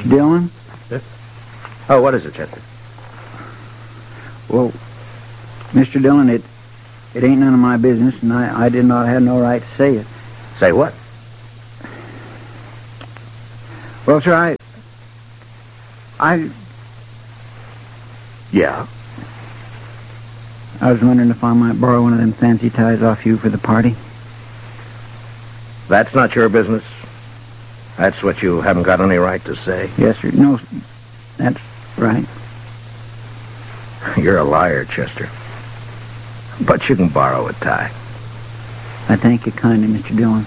Dillon? Oh, what is it, Chester? Well, Mr. Dillon, it ain't none of my business, and I did not have no right to say it. Say what? Well, sir, Yeah. I was wondering if I might borrow one of them fancy ties off you for the party. That's not your business. That's what you haven't got any right to say. Yes, sir. No, that's right. You're a liar, Chester. But you can borrow a tie. I thank you kindly, Mr. Dillon.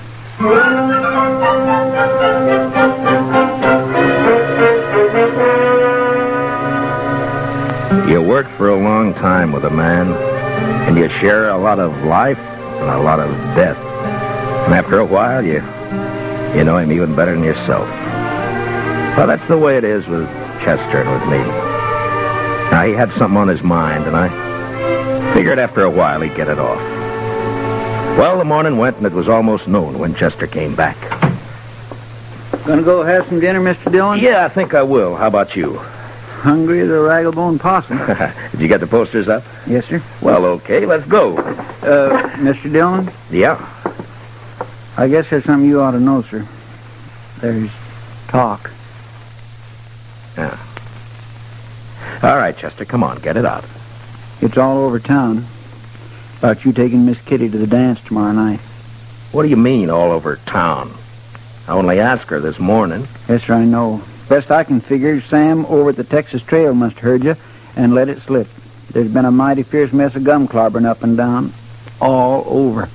You worked for a long time with a man, and you share a lot of life and a lot of death. And after a while, you know him even better than yourself. Well, that's the way it is with Chester and with me. Now, he had something on his mind, and I figured after a while he'd get it off. Well, the morning went, and it was almost noon when Chester came back. Gonna go have some dinner, Mr. Dillon? Yeah, I think I will. How about you? Hungry as a ragglebone possum. Did you get the posters up? Yes, sir. Well, okay, let's go. Mr. Dillon? Yeah? I guess there's something you ought to know, sir. There's talk. Yeah. All right, Chester, come on, get it out. It's all over town about you taking Miss Kitty to the dance tomorrow night. What do you mean, all over town? I only asked her this morning. Yes, sir, I know. Best I can figure, Sam over at the Texas Trail must have heard you and let it slip. There's been a mighty fierce mess of gum clobbering up and down all over.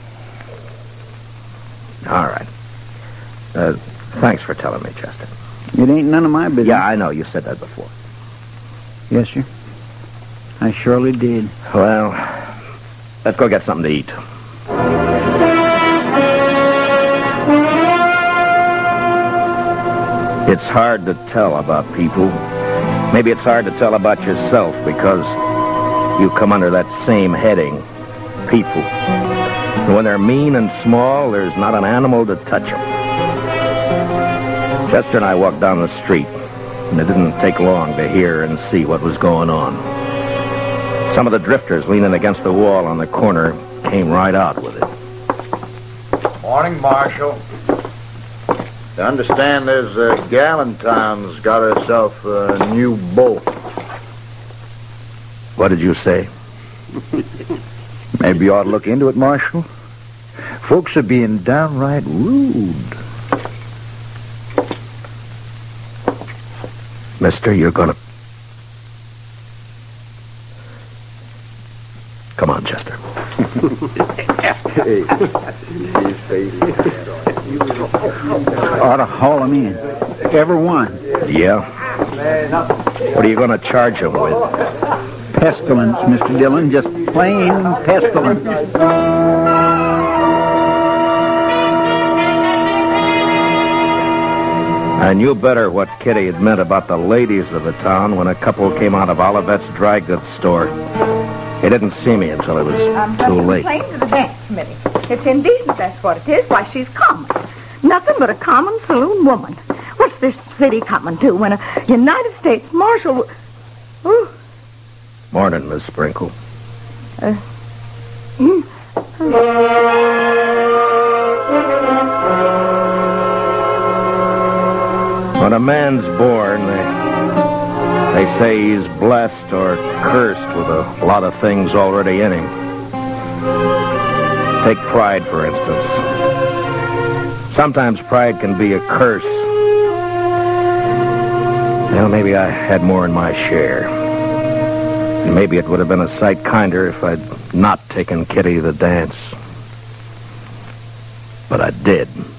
All right. Thanks for telling me, Chester. It ain't none of my business. Yeah, I know. You said that before. Yes, sir. I surely did. Well, let's go get something to eat. It's hard to tell about people. Maybe it's hard to tell about yourself because you come under that same heading, people. And when they're mean and small, there's not an animal to touch them. Chester and I walked down the street, and it didn't take long to hear and see what was going on. Some of the drifters leaning against the wall on the corner came right out with it. Morning, Marshal. I understand there's Galentine's got herself a new beau. What did you say? Maybe you ought to look into it, Marshal. Folks are being downright rude. Mister, you're gonna... Come on, Chester. Ought to haul them in. Every one. Yeah? What are you going to charge him with? Pestilence, Mr. Dillon. Just plain pestilence. I knew better what Kitty had meant about the ladies of the town when a couple came out of Olivet's dry goods store. They didn't see me until it was too late. I'm to the dance committee. It's indecent, that's what it is. Why, she's common. Nothing but a common saloon woman. What's this city coming to when a United States Marshal... Ooh. Morning, Miss Sprinkle. When a man's born, they say he's blessed or cursed with a lot of things already in him. Take pride, for instance. Sometimes pride can be a curse. Well, maybe I had more in my share. And maybe it would have been a sight kinder if I'd not taken Kitty to the dance. But I did.